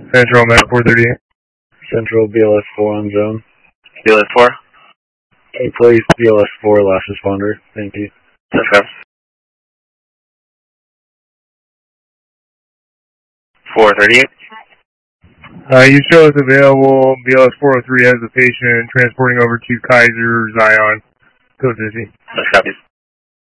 Central Met 438. Central BLS 4 on zone. BLS 4? Hey, please, BLS 4 last responder. Thank you. Okay. 438. You show us available. BLS 403 has the patient transporting over to Kaiser Zion. Go, Dizzy. That's copies.